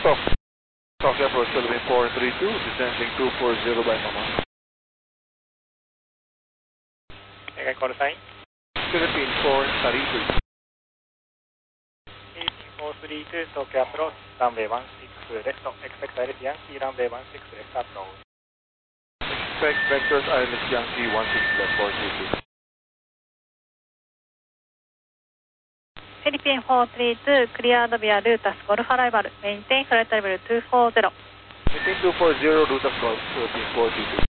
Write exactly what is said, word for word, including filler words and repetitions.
Liftoff. Tokyo approach Philippine four three two, descending two four zero by Mama. Okay, call sign. Philippine four three two. Philippine four three two, Tokyo approach, runway one six left, expect Iris Yankee, runway one six left approach. Expect vectors Iris Yankee one six left four three two. Philippine four three two, cleared via Lutas Golf arrival, maintain flight level two four zero. Maintain two four zero, Lutas Golf, Philippine four three two.